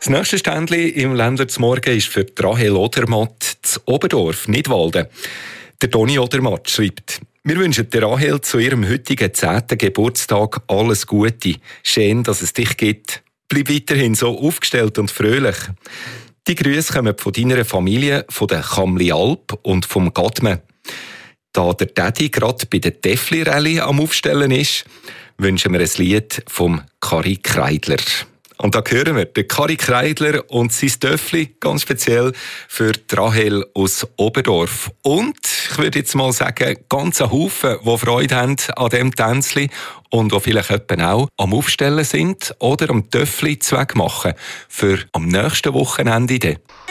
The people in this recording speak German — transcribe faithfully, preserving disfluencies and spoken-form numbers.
Das nächste Ständchen im Ländler zum Morgen ist für Rahel Odermatt zu Oberdorf, Nidwalden. Der Toni Odermatt schreibt: Wir wünschen der Rahel zu ihrem heutigen zehnten Geburtstag alles Gute. Schön, dass es dich gibt. Bleib weiterhin so aufgestellt und fröhlich. Die Grüße kommen von deiner Familie, von der Kamli Alp und vom Gadme. Da der Daddy gerade bei der Tefli-Rallye am Aufstellen ist, wünschen wir ein Lied vom Kari Kreidler. Und da hören wir den Kari Kreidler und sein Töffli, ganz speziell für die Rahel aus Oberdorf. Und ich würde jetzt mal sagen, ganz ein Haufen, die Freude haben an diesem Tänzli und die vielleicht auch am Aufstellen sind oder am Töffli Zweck machen für am nächsten Wochenende.